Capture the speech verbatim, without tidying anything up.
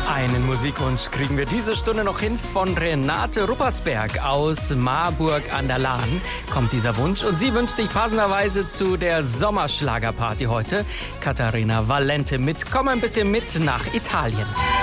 Einen Musikwunsch kriegen wir diese Stunde noch hin von Renate Ruppersberg aus Marburg an der Lahn. Kommt dieser Wunsch und sie wünscht sich passenderweise zu der Sommerschlagerparty heute Katharina Valente mit Komm ein bisschen mit nach Italien.